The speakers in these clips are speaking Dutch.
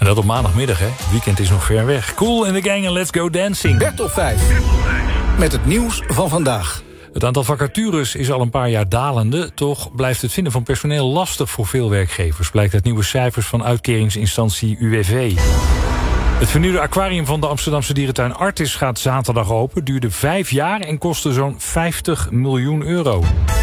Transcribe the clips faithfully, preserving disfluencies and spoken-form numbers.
En dat op maandagmiddag, hè? Het weekend is nog ver weg. Cool in the gang en let's go dancing. Bert op vijf. Met het nieuws van vandaag. Het aantal vacatures is al een paar jaar dalende. Toch blijft het vinden van personeel lastig voor veel werkgevers. Blijkt uit nieuwe cijfers van uitkeringsinstantie U W V. Het vernieuwde aquarium van de Amsterdamse dierentuin Artis gaat zaterdag open. Duurde vijf jaar en kostte zo'n vijftig miljoen euro.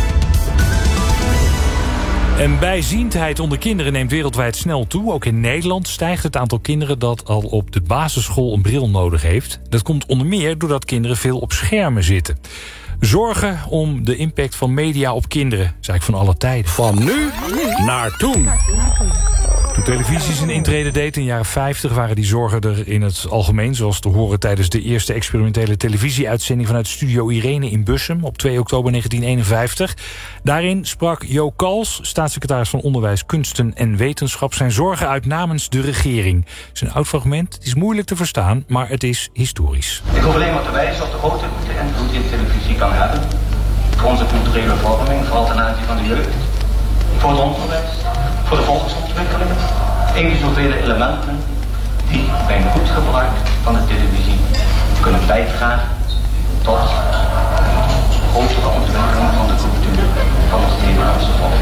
En bijziendheid onder kinderen neemt wereldwijd snel toe. Ook in Nederland stijgt het aantal kinderen dat al op de basisschool een bril nodig heeft. Dat komt onder meer doordat kinderen veel op schermen zitten. Zorgen om de impact van media op kinderen. Dat is eigenlijk van alle tijden. Van nu naar toen. Toen televisie zijn intrede deed in de jaren vijftig... waren die zorgen er in het algemeen, zoals te horen tijdens de eerste experimentele televisieuitzending vanuit Studio Irene in Bussum op twee oktober negentien eenenvijftig. Daarin sprak Jo Kals, staatssecretaris van Onderwijs, Kunsten en Wetenschap, zijn zorgen uit namens de regering. Het is een oud fragment, het is moeilijk te verstaan, maar het is historisch. Ik hoef alleen maar te wijzen op de grote invloed die televisie kan hebben voor onze culturele vorming, vooral ten aanzien van de jeugd, voor het onderwijs, voor de volksontwikkeling, een van zoveel elementen die bij een goed gebruik van de televisie kunnen bijdragen tot grotere ontwikkeling van de cultuur van ons Nederlandse volk.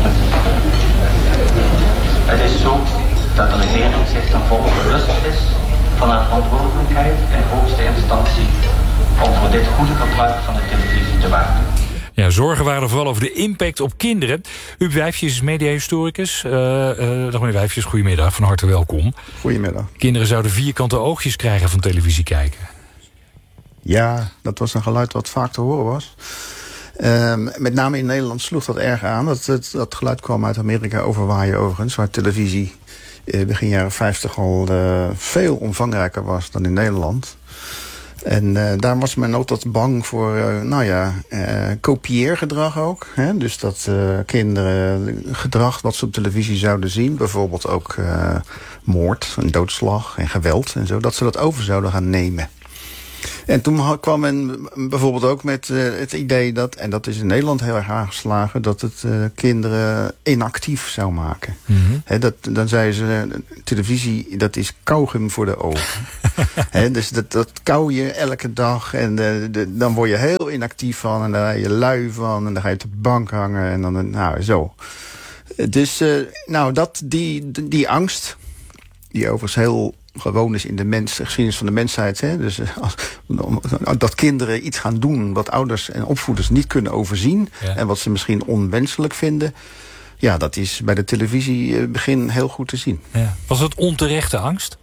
Het is zo dat de regering zich ten volle bewust is van haar verantwoordelijkheid in hoogste instantie om voor dit goede gebruik van de televisie te waken. Ja, zorgen waren er vooral over de impact op kinderen. Huub Wijfjes is mediahistoricus. Uh, uh, dag meneer Wijfjes, goedemiddag, van harte welkom. Goedemiddag. Kinderen zouden vierkante oogjes krijgen van televisie kijken. Ja, dat was een geluid wat vaak te horen was. Uh, met name in Nederland sloeg dat erg aan. Dat, dat, dat geluid kwam uit Amerika, overwaaien overigens, waar televisie uh, begin jaren vijftig al uh, veel omvangrijker was dan in Nederland. En uh, daar was men ook wat bang voor, uh, nou ja, uh, kopieergedrag ook. Hè? Dus dat uh, kinderen gedrag wat ze op televisie zouden zien, bijvoorbeeld ook uh, moord en doodslag en geweld en zo, dat ze dat over zouden gaan nemen. En toen kwam men bijvoorbeeld ook met uh, het idee dat, en dat is in Nederland heel erg aangeslagen, dat het uh, kinderen inactief zou maken. Mm-hmm. He, dat, dan zeiden ze, televisie, dat is kauwgum voor de ogen. He, dus dat, dat kauw je elke dag en de, de, dan word je heel inactief van en dan ga je lui van en dan ga je op de bank hangen en dan, nou zo. Dus, uh, nou, dat, die, die angst, die overigens heel gewoon is in de mens, geschiedenis van de mensheid. Hè? Dus als, dat kinderen iets gaan doen wat ouders en opvoeders niet kunnen overzien. Ja. En wat ze misschien onwenselijk vinden. Ja, dat is bij de televisie begin heel goed te zien. Ja. Was het onterechte angst?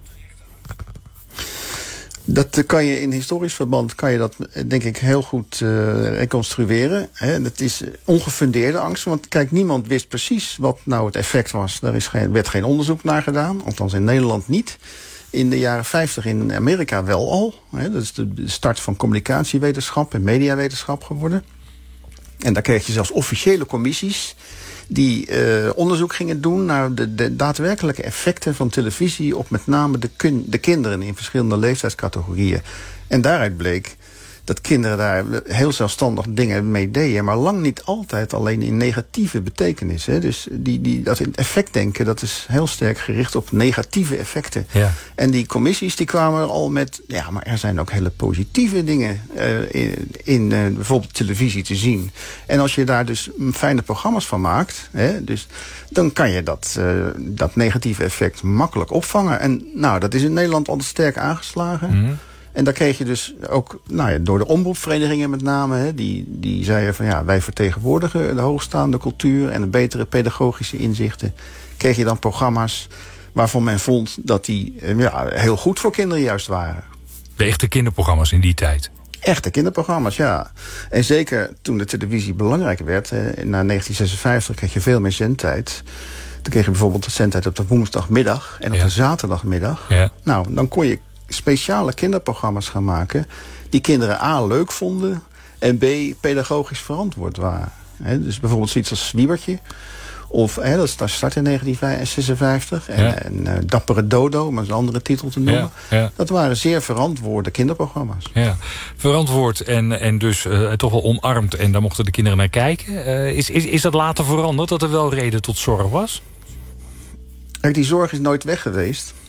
Dat kan je in historisch verband kan je dat denk ik heel goed uh, reconstrueren. Hè. Dat is ongefundeerde angst, want kijk, niemand wist precies wat nou het effect was. Daar is geen, werd geen onderzoek naar gedaan, althans in Nederland niet. In de jaren vijftig in Amerika wel al. Hè. Dat is de start van communicatiewetenschap en mediawetenschap geworden. En daar kreeg je zelfs officiële commissies die uh, onderzoek gingen doen naar de, de daadwerkelijke effecten van televisie op met name de, kun, de kinderen in verschillende leeftijdscategorieën. En daaruit bleek dat kinderen daar heel zelfstandig dingen mee deden, maar lang niet altijd alleen in negatieve betekenis. Hè. Dus die, die, dat effectdenken, dat is heel sterk gericht op negatieve effecten. Ja. En die commissies die kwamen al met, ja, maar er zijn ook hele positieve dingen uh, in, in uh, bijvoorbeeld televisie te zien. En als je daar dus fijne programma's van maakt, hè, dus, dan kan je dat, uh, dat negatieve effect makkelijk opvangen. En nou, dat is in Nederland altijd sterk aangeslagen. Mm-hmm. En daar kreeg je dus ook, nou ja, door de omroepverenigingen met name, hè, die, die zeiden van ja, wij vertegenwoordigen de hoogstaande cultuur en de betere pedagogische inzichten. Kreeg je dan programma's waarvan men vond dat die ja, heel goed voor kinderen juist waren. De echte kinderprogramma's in die tijd? Echte kinderprogramma's, ja. En zeker toen de televisie belangrijk werd, hè, na negentien zesenvijftig kreeg je veel meer zendtijd. Dan kreeg je bijvoorbeeld de zendtijd op de woensdagmiddag en op ja. de zaterdagmiddag. Ja. Nou, dan kon je speciale kinderprogramma's gaan maken die kinderen A leuk vonden en B pedagogisch verantwoord waren. He, dus bijvoorbeeld zoiets als Zwiebertje. Of, he, dat start in negentien zesenvijftig. En, ja. en uh, Dappere Dodo, om een andere titel te noemen. Ja, ja. Dat waren zeer verantwoorde kinderprogramma's. Ja. Verantwoord en, en dus uh, toch wel omarmd. En daar mochten de kinderen naar kijken. Uh, is, is, is dat later veranderd, dat er wel reden tot zorg was? Kijk, die zorg is nooit weg geweest.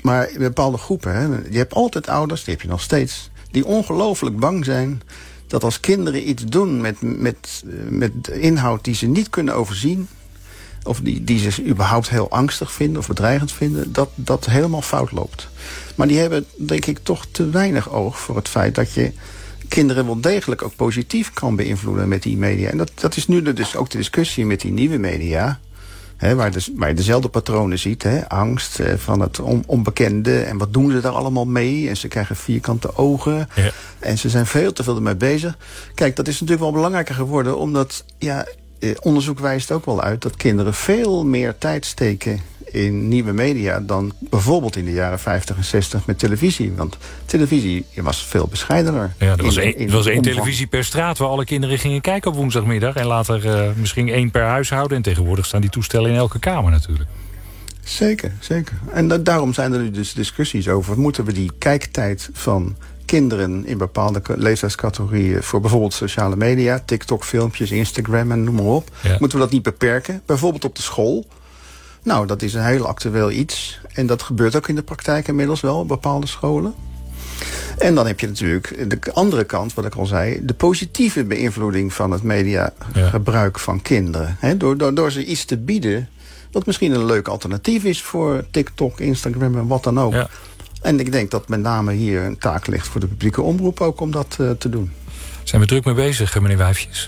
Maar in bepaalde groepen, hè, je hebt altijd ouders, die heb je nog steeds, die ongelooflijk bang zijn dat als kinderen iets doen met, met, met inhoud die ze niet kunnen overzien, of die, die ze überhaupt heel angstig vinden of bedreigend vinden, dat dat helemaal fout loopt. Maar die hebben, denk ik, toch te weinig oog voor het feit dat je kinderen wel degelijk ook positief kan beïnvloeden met die media. En dat, dat is nu de, dus ook de discussie met die nieuwe media, hè, waar, de, waar je dezelfde patronen ziet. Hè, angst eh, van het on, onbekende en wat doen ze daar allemaal mee. En ze krijgen vierkante ogen. Ja. En ze zijn veel te veel ermee bezig. Kijk, dat is natuurlijk wel belangrijker geworden, omdat ja, eh, onderzoek wijst ook wel uit dat kinderen veel meer tijd steken in nieuwe media dan bijvoorbeeld in de jaren vijftig en zestig met televisie. Want televisie was veel bescheidener. Ja, er was, in, één, er was één televisie per straat waar alle kinderen gingen kijken op woensdagmiddag. En later uh, misschien één per huishouden. En tegenwoordig staan die toestellen in elke kamer natuurlijk. Zeker, zeker. En da- daarom zijn er nu dus discussies over, moeten we die kijktijd van kinderen in bepaalde leeftijdscategorieën voor bijvoorbeeld sociale media, TikTok filmpjes, Instagram en noem maar op. Ja. Moeten we dat niet beperken? Bijvoorbeeld op de school. Nou, dat is een heel actueel iets. En dat gebeurt ook in de praktijk inmiddels wel op bepaalde scholen. En dan heb je natuurlijk de andere kant, wat ik al zei, de positieve beïnvloeding van het mediagebruik ja. van kinderen. He, door, door, door ze iets te bieden wat misschien een leuk alternatief is voor TikTok, Instagram en wat dan ook. Ja. En ik denk dat met name hier een taak ligt voor de publieke omroep ook om dat uh, te doen. Zijn we druk mee bezig, meneer Wijfjes?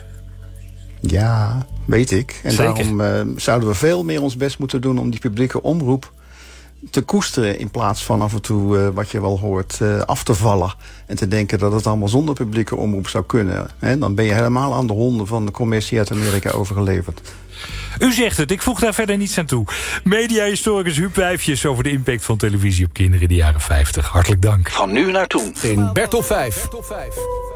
Ja, weet ik. En Zeker. daarom uh, zouden we veel meer ons best moeten doen om die publieke omroep te koesteren, in plaats van af en toe, uh, wat je wel hoort, uh, af te vallen. En te denken dat het allemaal zonder publieke omroep zou kunnen. He, dan ben je helemaal aan de honden van de commercie uit Amerika overgeleverd. U zegt het, ik voeg daar verder niets aan toe. Mediahistoricus Huub Wijfjes over de impact van televisie op kinderen in de jaren vijftig. Hartelijk dank. Van nu naar toen in Bertolf vijf.